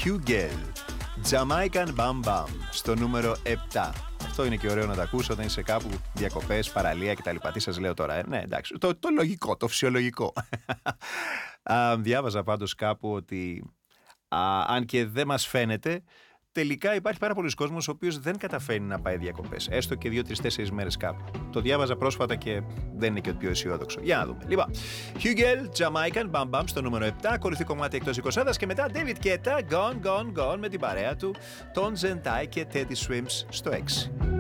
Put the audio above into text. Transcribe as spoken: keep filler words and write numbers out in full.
Hugel, Jamaican Bam Bam, στο νούμερο επτά. Αυτό είναι και ωραίο να τα ακούς όταν είσαι κάπου διακοπές, παραλία κτλ. Τι σας λέω τώρα, ε? Ναι, εντάξει. Το, το λογικό, το φυσιολογικό. Α, διάβαζα πάντως κάπου ότι α, αν και δεν μας φαίνεται, τελικά υπάρχει πάρα πολλοί κόσμος ο οποίος δεν καταφέρει να πάει διακοπές. Έστω και δύο, τρεις, τέσσερις μέρες κάπου. Το διάβαζα πρόσφατα και δεν είναι και το πιο αισιόδοξο. Για να δούμε. Λοιπόν, Hugel, Jamaican, Bam Bam στο νούμερο επτά. Ακολουθεί κομμάτι εκτός εικοσάδας και μετά David Guetta, Gone, Gone, Gone με την παρέα του, τον Zentai και Teddy Swims στο έξι.